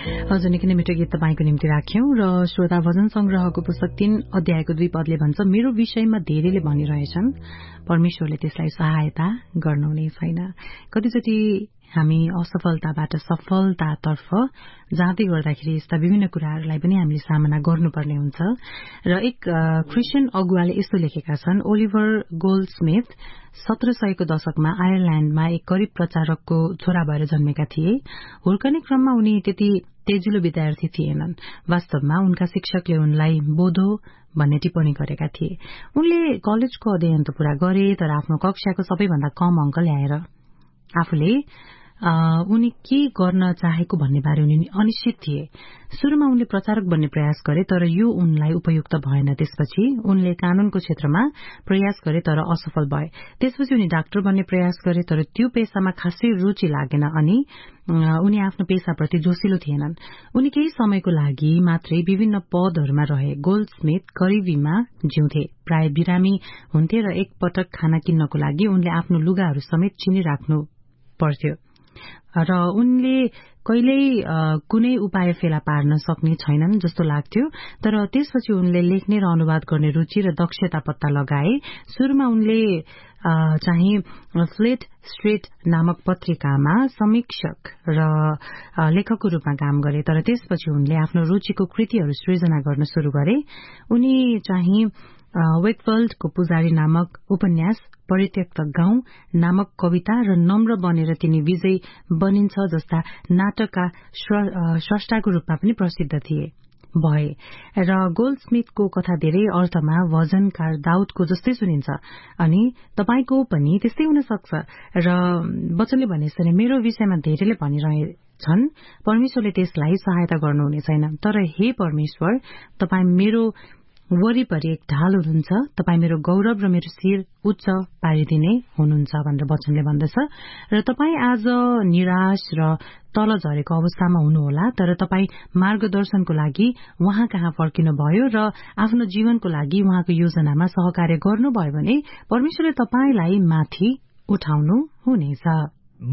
हजुर निकै नै मिठो गीत तपाईँको निम्ति राख्यौं र श्रोता भजन संग्रहको पुस्तक 3 अध्यायको 2 पदले भन्छ मेरो विषयमा धेरैले भनिरहेछन् परमेश्वरले त्यसलाई सहायता गर्नुहुने छैन। कतिचोटि हामी असफलताबाट सफलतातर्फ जाँदै गर्दाखेरि यस्ता विभिन्न कुराहरूलाई पनि हामीले सामना गर्नुपर्ने हुन्छ र एक क्रिस्चियन अगुवाले यस्तो लेखेका छन् ओलिभर गोल्डस्मिथ 1700 को दशकमा आयरल्याण्डमा एक गरीब प्रचारकको छोरा भएर जन्मेका थिए। हुर्कने क्रममा उनी त्यति तेजिलो विद्यार्थी थिएनन्। वास्तवमा उनका शिक्षकले उनलाई बोधो भन्ने टिप्पणी गरेका थिए। उनले कलेजको अध्ययन त पूरा गरे तर आफ्नो कक्षाको सबैभन्दा कम अंक ल्याएर आफूले उनी के गर्न चाहेको भन्ने बारे उनी अनिश्चित थिए। सुरुमा उनले प्रचारक बन्ने प्रयास गरे तर यो उनलाई उपयुक्त भएन। त्यसपछि उनले कानूनको क्षेत्रमा प्रयास गरे तर असफल भए। त्यसपछि उनी डाक्टर बन्ने प्रयास गरे तर त्यो पेशामा खासै रुचि लागेन अनि उनी आफ्नो पेशाप्रति जोशिलो थिएनन्। उनी केही समयको लागि मात्रै विभिन्न पदहरूमा रहे। गोल्डस्मिथ गरीबीमा जिउँथे, प्राय बिरामी हुन्थे र एक पटक खाना किन्नको लागि उनले आफ्नो लुगाहरू समेत चिनिराख्नु पर्थ्यो र उनले कहिल्यै कुनै उपाय फेला पार्न सक्ने छैनन् जस्तो लाग्थ्यो। तर त्यसपछि उनले लेख्ने र अनुवाद गर्ने रुचि र दक्षता पत्ता लगाए। सुरुमा उनले चाहिँ फ्लेट स्ट्रीट नामक पत्रिकामा समीक्षक र लेखकको रूपमा काम गरे तर त्यसपछि उनले आफ्नो रुचिको कृतिहरू सृजना गर्न शुरू गरे। उनी चाहिँ वेकफिल्डको पुजारी नामक उपन्यास, परित्यक्त गाउँ नामक कविता र नम्र बनेर तिनी विजय बनिन्छ जस्ता नाटकका स्रष्टाको रूपमा पनि प्रसिद्ध भए र गोल्डस्मिथको कथा धेरै अर्थमा भजनकार दाउदको जस्तै सुनिन्छ अनि तपाईको पनि त्यस्तै हुन सक्छ। र वचनले भनेसरी मेरो विषयमा धेरैले भनिरहेछन् परमेश्वरले त्यसलाई सहायता गर्नुहुने छैन। तर हे परमेश्वर, तपाई मेरो वरिपरि एक ढाल हुनुहुन्छ, तपाई मेरो गौरव र मेरो शिर उच्च पारिदिने हुनुहुन्छ भनेर वचनले भन्दछ। र तपाई आज निराश र तल झरेको अवस्थामा हुनुहोला तर तपाई मार्गदर्शनको लागि उहाँ कहाँ फर्किनु भयो र आफ्नो जीवनको लागि उहाँको योजनामा सहकार्य गर्नुभयो भने परमेश्वरले तपाईलाई माथि उठाउनु हुनेछ।